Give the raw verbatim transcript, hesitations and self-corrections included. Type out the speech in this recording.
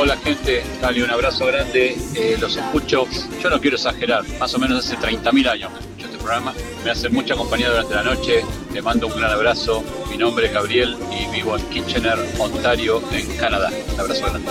Hola gente, dale un abrazo grande, eh, los escucho, yo no quiero exagerar, más o menos hace treinta mil años que escucho este programa, me hace mucha compañía durante la noche, te mando un gran abrazo, mi nombre es Gabriel y vivo en Kitchener, Ontario, en Canadá. Un abrazo grande.